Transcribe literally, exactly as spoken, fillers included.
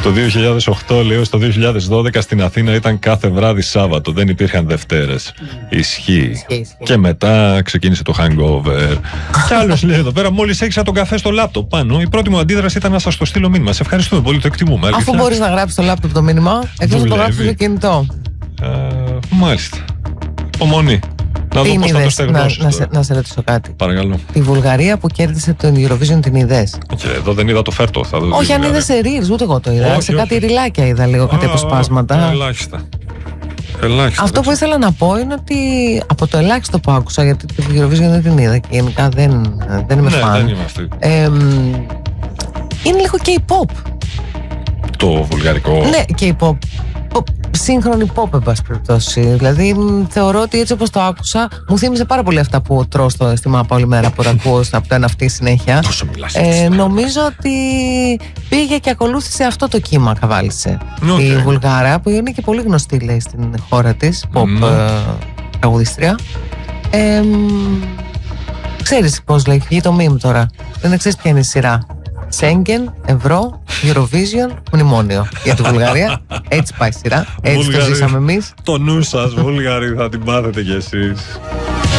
Το δύο χιλιάδες οκτώ, λέω, στο δύο χιλιάδες δώδεκα στην Αθήνα ήταν κάθε βράδυ Σάββατο. Δεν υπήρχαν Δευτέρες. Mm. Ισχύει. Ισχύει. Και μετά ξεκίνησε το hangover. Κι άλλος λέει εδώ πέρα, μόλις έξα τον καφέ στο λάπτοπ πάνω, η πρώτη μου αντίδραση ήταν να σας το στείλω μήνυμα. Σε ευχαριστούμε πολύ, το εκτιμούμε. Αφού μπορείς να γράψεις στο λάπτοπ το μήνυμα, εκτός να το γράψεις στο κινητό. Uh, μάλιστα. Υπομονή. Να τι δω πώς θα το στεγνώσεις. Να, να, σε, να σε ρωτήσω κάτι. Παρακαλώ. Τη Βουλγαρία που κέρδισε τον Eurovision την είδες? Και εδώ δεν είδα το φέρτο. Θα δω. Όχι, αν είδες σε reels, ούτε εγώ το είδα. Όχι, σε όχι. Κάτι ριλάκια είδα λίγο, κάτι αποσπάσματα. Ελάχιστα. Ελάχιστα. Αυτό που ήθελα να πω είναι ότι από το ελάχιστο που άκουσα, γιατί την Eurovision δεν την είδα και γενικά δεν, δεν είμαι ναι, φαν. Δεν είμαστε. Ε, είναι λίγο K-pop. Το βουλγαρικό. Ναι, K-pop. Σύγχρονη pop, εν πάση περιπτώσει. Δηλαδή, θεωρώ ότι έτσι όπως το άκουσα, μου θύμισε πάρα πολύ αυτά που τρώω στο, στη μάπα όλη μέρα που τα ακούω από το ένα αυτή συνέχεια. Τόσο μιλάς. Ε, νομίζω ότι πήγε και ακολούθησε αυτό το κύμα, καβάλισε. Okay. Η Βουλγάρα, που είναι και πολύ γνωστή, λέει, στην χώρα της, pop mm. ε, τραγουδίστρια. Ε, ξέρεις πώς λέει, βγει το meme τώρα. Δεν ξέρεις ποια είναι η σειρά. Σέγγεν, Ευρώ, Eurovision, μνημόνιο για τη Βουλγαρία. Έτσι πάει η σειρά. Έτσι Βουλγαρί. Το ζήσαμε εμείς. Το νου σας, Βουλγαροί, θα την πάθετε κι εσείς.